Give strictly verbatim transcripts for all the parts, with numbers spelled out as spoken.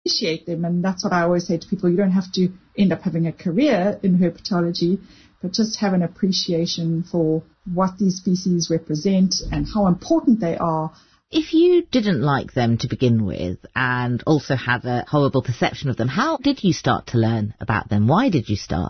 appreciate them. And that's what I always say to people. You don't have to end up having a career in herpetology, but just have an appreciation for what these species represent and how important they are. If you didn't like them to begin with and also had a horrible perception of them, how did you start to learn about them? Why did you start?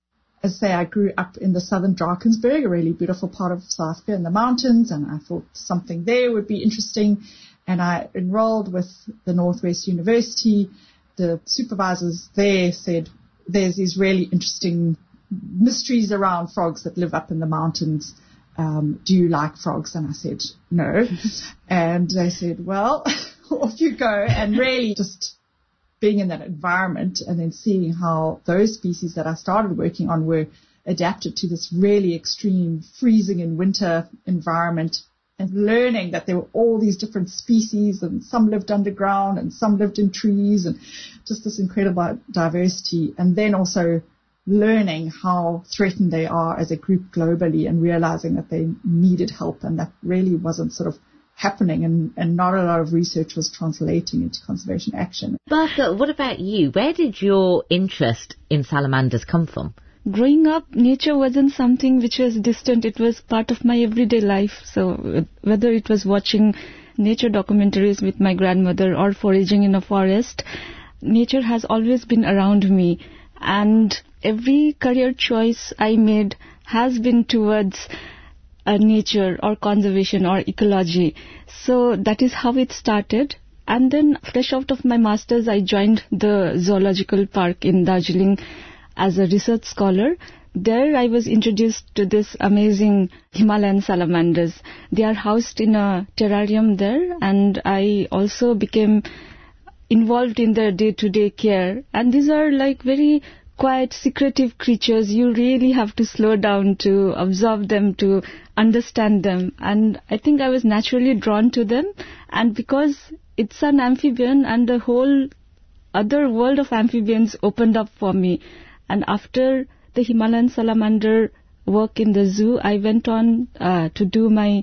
As I say, I grew up in the southern Drakensberg, a really beautiful part of South Africa in the mountains, and I thought something there would be interesting. And I enrolled with the Northwest University. The supervisors there said, there's these really interesting mysteries around frogs that live up in the mountains. Um, do you like frogs? And I said, no. And they said, well, off you go. And really just being in that environment and then seeing how those species that I started working on were adapted to this really extreme freezing in winter environment, and learning that there were all these different species, and some lived underground and some lived in trees, and just this incredible diversity. And then also learning how threatened they are as a group globally, and realizing that they needed help, and that really wasn't sort of happening, and, and not a lot of research was translating into conservation action. Bertha, what about you? Where did your interest in salamanders come from? Growing up, nature wasn't something which was distant. It was part of my everyday life. So whether it was watching nature documentaries with my grandmother or foraging in a forest, nature has always been around me. And every career choice I made has been towards uh, nature or conservation or ecology. So that is how it started. And then fresh out of my master's, I joined the zoological park in Darjeeling as a research scholar. There I was introduced to this amazing Himalayan salamanders. They are housed in a terrarium there, and I also became involved in their day-to-day care. And these are like very quiet, secretive creatures. You really have to slow down to observe them, to understand them. And I think I was naturally drawn to them. And because it's an amphibian, and the whole other world of amphibians opened up for me. And after the Himalayan salamander work in the zoo, I went on uh, to do my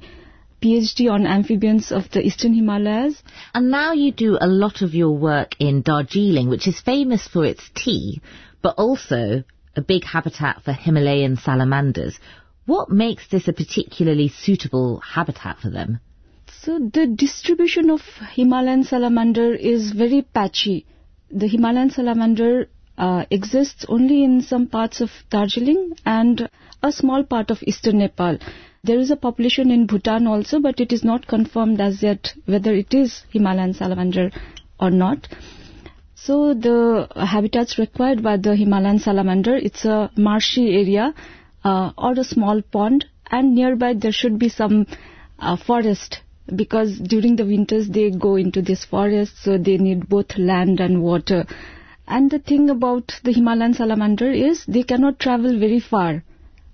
PhD on amphibians of the Eastern Himalayas. And now you do a lot of your work in Darjeeling, which is famous for its tea, but also a big habitat for Himalayan salamanders. What makes this a particularly suitable habitat for them? So the distribution of Himalayan salamander is very patchy. The Himalayan salamander uh, exists only in some parts of Darjeeling and a small part of eastern Nepal. There is a population in Bhutan also, but it is not confirmed as yet whether it is Himalayan salamander or not. So the habitats required by the Himalayan salamander, it's a marshy area uh, or a small pond, and nearby there should be some uh, forest, because during the winters they go into this forest, so they need both land and water. And the thing about the Himalayan salamander is they cannot travel very far.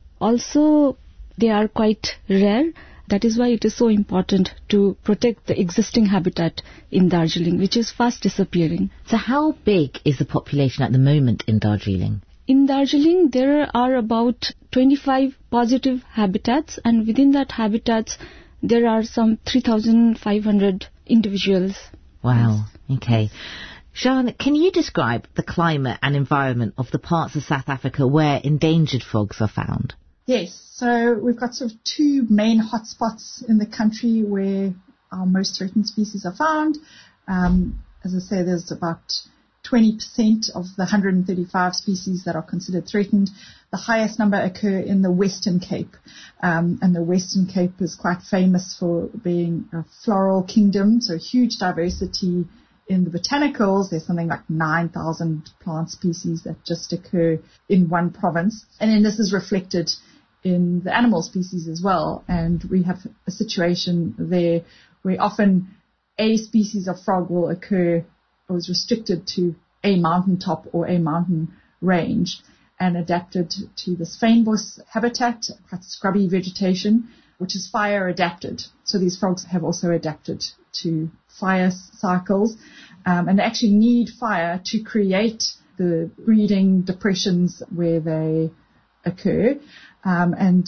Also, they are quite rare. That is why it is so important to protect the existing habitat in Darjeeling, which is fast disappearing. So how big is the population at the moment in Darjeeling? In Darjeeling, there are about twenty-five positive habitats, and within that habitats, there are some three thousand five hundred individuals. Wow, okay. Jean, can you describe the climate and environment of the parts of South Africa where endangered frogs are found? Yes, so we've got sort of two main hotspots in the country where our most threatened species are found. Um, as I say, there's about twenty percent of the one hundred thirty-five species that are considered threatened. The highest number occur in the Western Cape, um, and the Western Cape is quite famous for being a floral kingdom, so huge diversity in the botanicals. There's something like nine thousand plant species that just occur in one province, and then this is reflected in the animal species as well. And we have a situation there where often a species of frog will occur or is restricted to a mountaintop or a mountain range and adapted to this fynbos habitat, quite scrubby vegetation, which is fire adapted. So these frogs have also adapted to fire cycles, um, and they actually need fire to create the breeding depressions where they occur. Um, and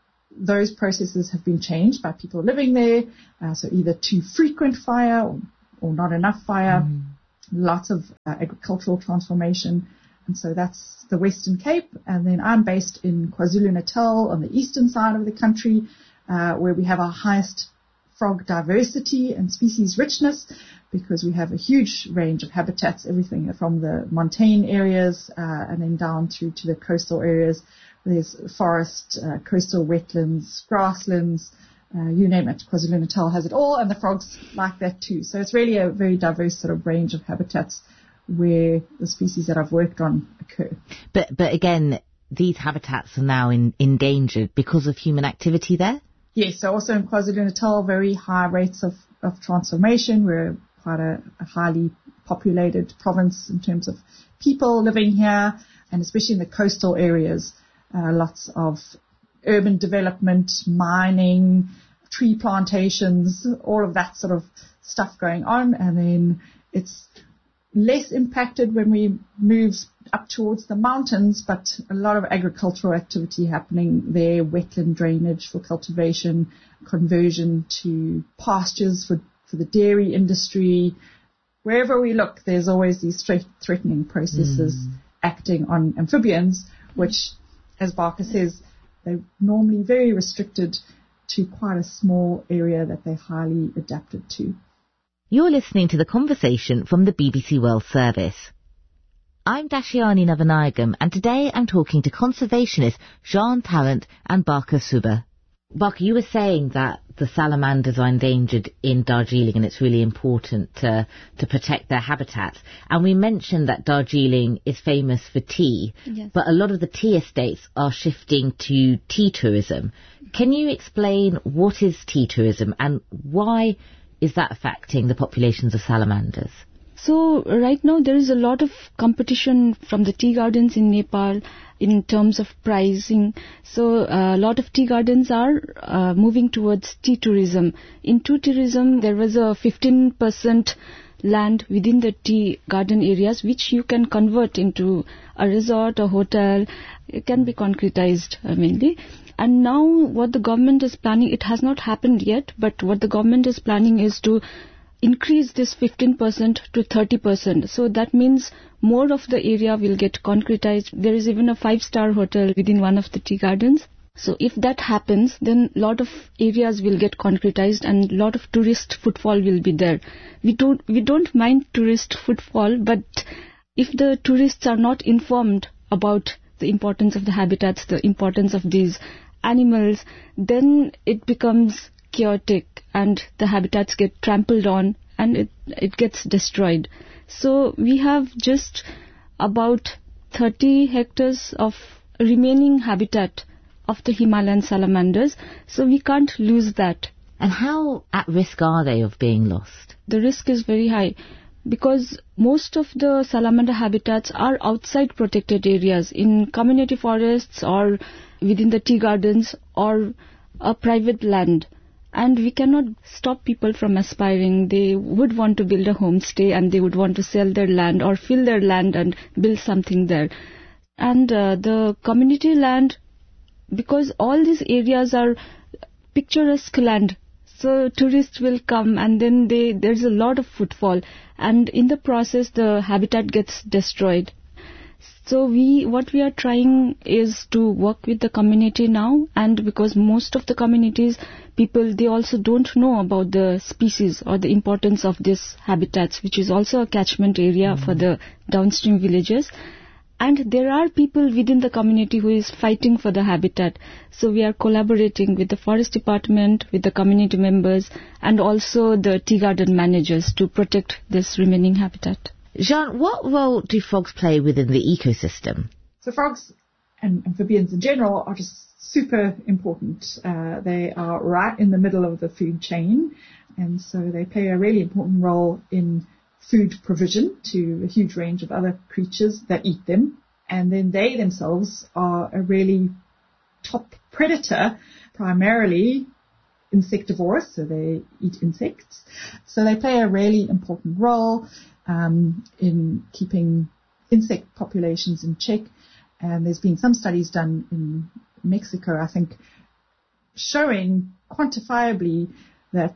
those processes have been changed by people living there, uh, so either too frequent fire or, or not enough fire. Mm. lots of uh, agricultural transformation. And so that's the Western Cape. And then I'm based in KwaZulu-Natal on the eastern side of the country, uh, where we have our highest frog diversity and species richness, because we have a huge range of habitats, everything from the montane areas uh, and then down through to the coastal areas. There's forest, uh, coastal wetlands, grasslands, uh, you name it. KwaZulu-Natal has it all, and the frogs like that too. So it's really a very diverse sort of range of habitats where the species that I've worked on occur. But but again, these habitats are now in, endangered because of human activity there? Yes, so also in KwaZulu-Natal, very high rates of, of transformation. We're quite a, a highly populated province in terms of people living here, and especially in the coastal areas, uh, lots of urban development, mining, tree plantations, all of that sort of stuff going on. And then it's less impacted when we move up towards the mountains, but a lot of agricultural activity happening there, wetland drainage for cultivation, conversion to pastures for, for the dairy industry. Wherever we look, there's always these thre- threatening processes mm. acting on amphibians, which, as Barker says, they're normally very restricted to quite a small area that they're highly adapted to. You're listening to the conversation from the B B C World Service. I'm Dashiani Navanayagam, and today I'm talking to conservationists Jean Tarrant and Barker Suba. Barker, you were saying that the salamanders are endangered in Darjeeling and it's really important to, to protect their habitats. And we mentioned that Darjeeling is famous for tea, yes. but a lot of the tea estates are shifting to tea tourism. Can you explain what is tea tourism and why is that affecting the populations of salamanders? So right now there is a lot of competition from the tea gardens in Nepal in terms of pricing. So uh, a lot of tea gardens are uh, moving towards tea tourism. In tea tourism, there was a fifteen percent land within the tea garden areas which you can convert into a resort, a hotel. It can be concretized uh, mainly. And now what the government is planning, it has not happened yet, but what the government is planning is to increase this fifteen percent to thirty percent. So that means more of the area will get concretized. There is even a five-star hotel within one of the tea gardens. So if that happens, then a lot of areas will get concretized and a lot of tourist footfall will be there. We don't, we don't mind tourist footfall, but if the tourists are not informed about the importance of the habitats, the importance of these animals, then it becomes chaotic and the habitats get trampled on and it, it gets destroyed. So we have just about thirty hectares of remaining habitat of the Himalayan salamanders, so we can't lose that. And how at risk are they of being lost? The risk is very high because most of the salamander habitats are outside protected areas in community forests or within the tea gardens or a private land. And we cannot stop people from aspiring. They would want to build a homestay and they would want to sell their land or fill their land and build something there. And uh, the community land, because all these areas are picturesque land, so tourists will come and then they there's a lot of footfall. And in the process, the habitat gets destroyed. So we, what we are trying is to work with the community now, and because most of the communities, people, they also don't know about the species or the importance of these habitats, which is also a catchment area mm-hmm. for the downstream villages. And there are people within the community who is fighting for the habitat. So we are collaborating with the forest department, with the community members, and also the tea garden managers to protect this remaining habitat. Jean, what role do frogs play within the ecosystem? So frogs and amphibians in general are just super important. Uh, they are right in the middle of the food chain, and so they play a really important role in food provision to a huge range of other creatures that eat them. And then they themselves are a really top predator, primarily insectivorous, so they eat insects. So they play a really important role um, in keeping insect populations in check. And there's been some studies done in Mexico, I think, showing quantifiably that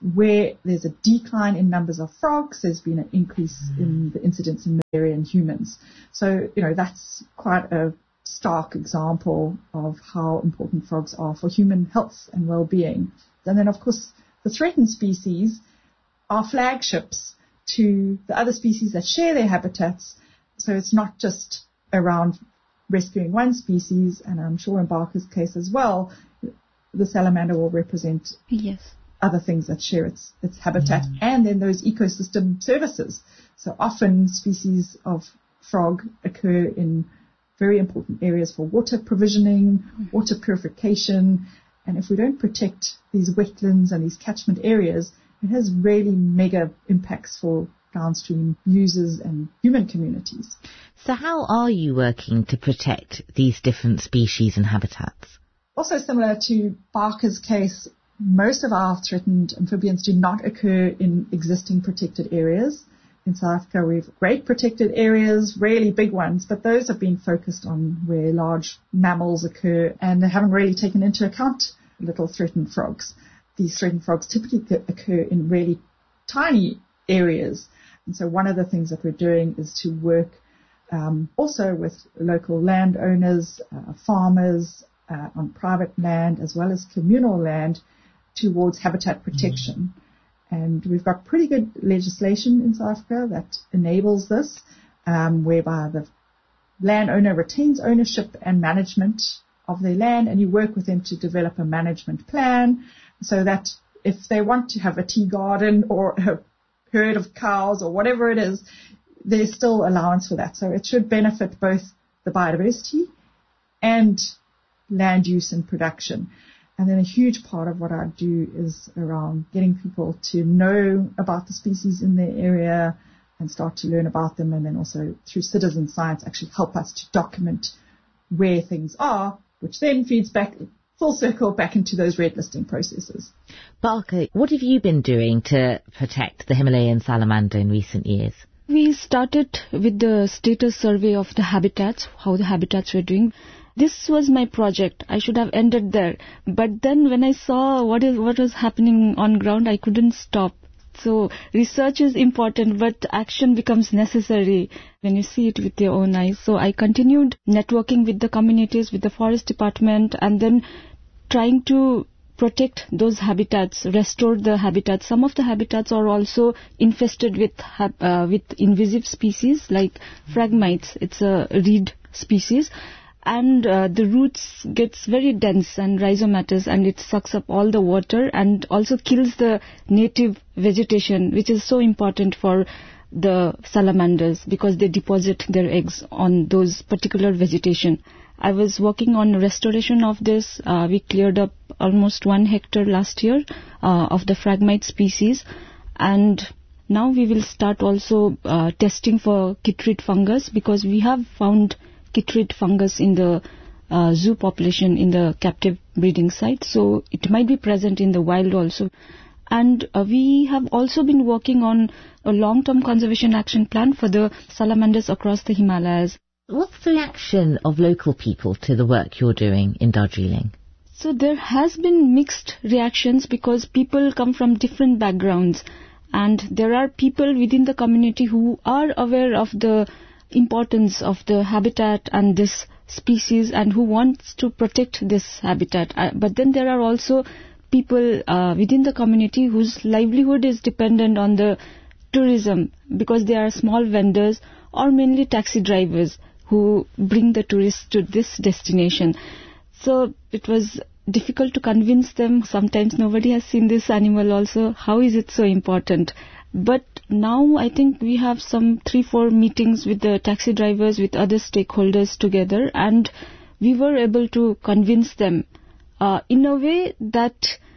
where there's a decline in numbers of frogs, there's been an increase in the incidence of malaria in humans. So, you know, that's quite a stark example of how important frogs are for human health and well-being. And then, of course, the threatened species are flagships to the other species that share their habitats. So it's not just around rescuing one species, and I'm sure in Barker's case as well, the salamander will represent yes. other things that share its, its habitat, mm. and then those ecosystem services. So often species of frog occur in very important areas for water provisioning, mm. water purification, and if we don't protect these wetlands and these catchment areas, it has really mega impacts for downstream users and human communities. So how are you working to protect these different species and habitats? Also similar to Barker's case, most of our threatened amphibians do not occur in existing protected areas. In South Africa, we have great protected areas, really big ones, but those have been focused on where large mammals occur, and they haven't really taken into account little threatened frogs. These threatened frogs typically occur in really tiny areas. And so one of the things that we're doing is to work um, also with local landowners, uh, farmers uh, on private land as well as communal land towards habitat protection. Mm-hmm. And we've got pretty good legislation in South Africa that enables this, um, whereby the landowner retains ownership and management of their land, and you work with them to develop a management plan so that if they want to have a tea garden or a herd of cows or whatever it is, there's still allowance for that. So it should benefit both the biodiversity and land use and production. And then a huge part of what I do is around getting people to know about the species in their area and start to learn about them, and then also through citizen science actually help us to document where things are, which then feeds back full circle back into those red listing processes. Barker, what have you been doing to protect the Himalayan salamander in recent years? We started with the status survey of the habitats, how the habitats were doing. This was my project. I should have ended there. But then when I saw what is what was happening on ground, I couldn't stop. So research is important, but action becomes necessary when you see it with your own eyes. So I continued networking with the communities, with the forest department, and then trying to protect those habitats, restore the habitats. Some of the habitats are also infested with uh, with invasive species like phragmites. It's a reed species. And uh, the roots gets very dense and rhizomatous, and it sucks up all the water and also kills the native vegetation, which is so important for the salamanders because they deposit their eggs on those particular vegetation. I was working on restoration of this. Uh, we cleared up almost one hectare last year uh, of the phragmite species, and now we will start also uh, testing for chytrid fungus because we have found chytrid fungus in the uh, zoo population in the captive breeding site, so it might be present in the wild also. And uh, we have also been working on a long-term conservation action plan for the salamanders across the Himalayas. What's the reaction of local people to the work you're doing in Darjeeling? So there has been mixed reactions because people come from different backgrounds, and there are people within the community who are aware of the importance of the habitat and this species and who wants to protect this habitat. Uh, but then there are also people uh, within the community whose livelihood is dependent on the tourism because they are small vendors or mainly taxi drivers who bring the tourists to this destination. So it was difficult to convince them. Sometimes nobody has seen this animal also. How is it so important? But now I think we have some three, four meetings with the taxi drivers, with other stakeholders together, and we were able to convince them uh, in a way that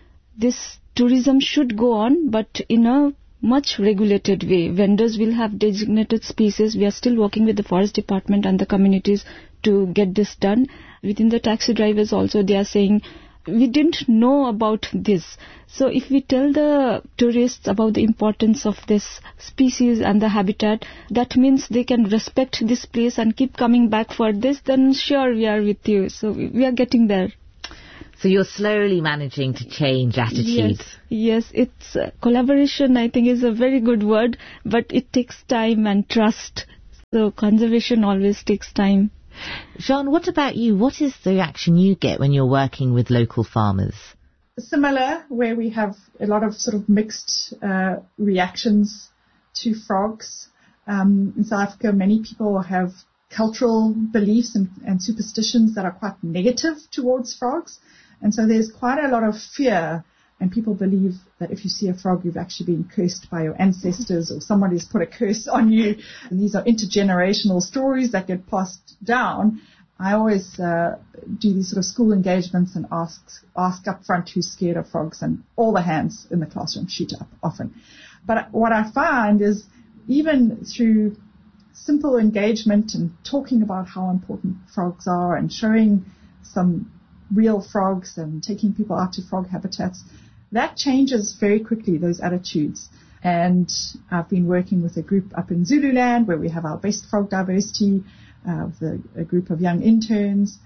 this tourism should go on, but in a much regulated way. Vendors will have designated species. We are still working with the forest department and the communities to get this done. Within the taxi drivers also, they are saying, we didn't know about this. So if we tell the tourists about the importance of this species and the habitat, that means they can respect this place and keep coming back for this, then sure, we are with you. So we are getting there. So you're slowly managing to change attitudes. Yes, yes. It's uh, collaboration, I think, is a very good word, but it takes time and trust. So conservation always takes time. Jean, what about you? What is the reaction you get when you're working with local farmers? Similar, where we have a lot of sort of mixed uh, reactions to frogs. Um, in South Africa, many people have cultural beliefs and, and superstitions that are quite negative towards frogs. And so there's quite a lot of fear, and people believe that if you see a frog, you've actually been cursed by your ancestors or somebody's put a curse on you. And these are intergenerational stories that get passed down. I always uh, do these sort of school engagements and ask ask up front who's scared of frogs, and all the hands in the classroom shoot up often. But what I find is even through simple engagement and talking about how important frogs are and showing some real frogs and taking people out to frog habitats, that changes very quickly, those attitudes. And I've been working with a group up in Zululand where we have our best frog diversity, uh, with a, a group of young interns,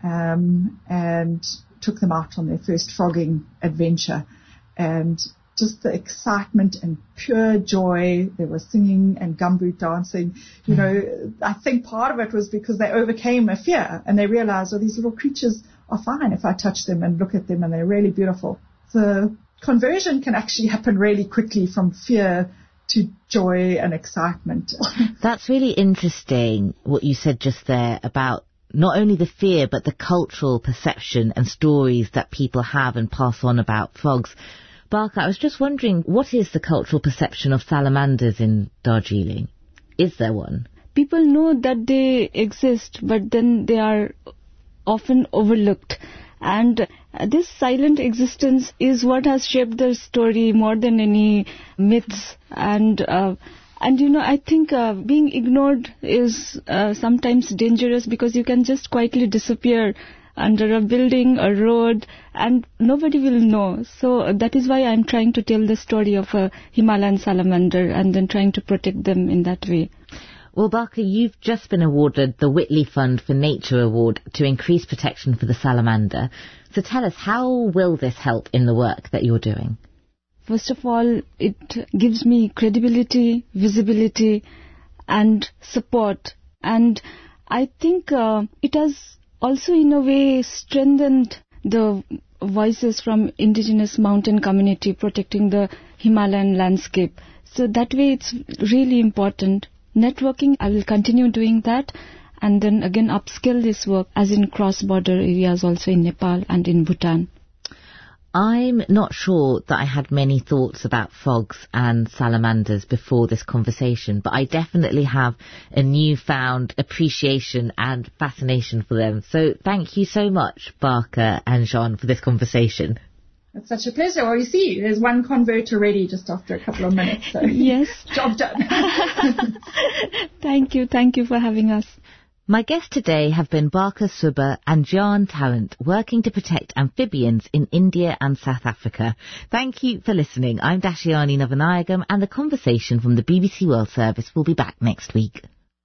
um, and took them out on their first frogging adventure. And just the excitement and pure joy. They were singing and gumboot dancing. You know, I think part of it was because they overcame a fear and they realized, oh, these little creatures are fine if I touch them and look at them, and they're really beautiful. The conversion can actually happen really quickly from fear to joy and excitement. That's really interesting what you said just there about not only the fear but the cultural perception and stories that people have and pass on about frogs. Barker, I was just wondering, what is the cultural perception of salamanders in Darjeeling? Is there one? People know that they exist, but then they are often overlooked. And this silent existence is what has shaped their story more than any myths. And, uh, and you know, I think uh, being ignored is uh, sometimes dangerous, because you can just quietly disappear under a building, a road, and nobody will know. So that is why I'm trying to tell the story of a Himalayan salamander and then trying to protect them in that way. Well, Barker, you've just been awarded the Whitley Fund for Nature Award to increase protection for the salamander. So tell us, how will this help in the work that you're doing? First of all, it gives me credibility, visibility, and support. And I think uh, it has also in a way strengthened the voices from indigenous mountain community protecting the Himalayan landscape. So that way it's really important. Networking, I will continue doing that, and then again upscale this work as in cross-border areas also in Nepal and in Bhutan. I'm not sure that I had many thoughts about frogs and salamanders before this conversation, but I definitely have a newfound appreciation and fascination for them. So thank you so much, Barker and Jean, for this conversation. It's such a pleasure. Well, you see, there's one convert already just after a couple of minutes. So yes. Job done. Thank you. Thank you for having us. My guests today have been Barker Subba and Jean Tarrant, working to protect amphibians in India and South Africa. Thank you for listening. I'm Dashiani Navanayagam, and the conversation from the B B C World Service will be back next week.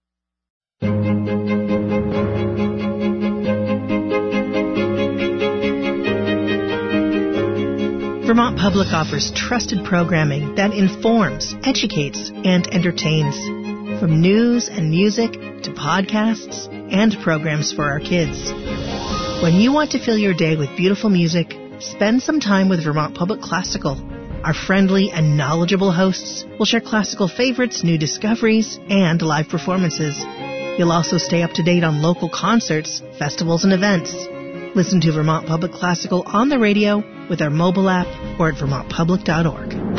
Vermont Public offers trusted programming that informs, educates, and entertains. From news and music to podcasts and programs for our kids. When you want to fill your day with beautiful music, spend some time with Vermont Public Classical. Our friendly and knowledgeable hosts will share classical favorites, new discoveries, and live performances. You'll also stay up to date on local concerts, festivals, and events. Listen to Vermont Public Classical on the radio, with our mobile app, or at vermont public dot org.